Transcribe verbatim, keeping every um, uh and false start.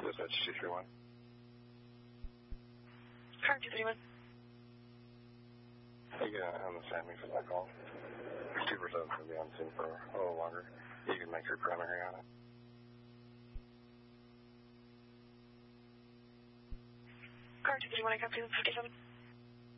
Dispatch two three one. Car two three one. You can understand me for that call. two four seven will be on scene for a little longer. You can make your primary on it. Car two three one, I got fifty-seven.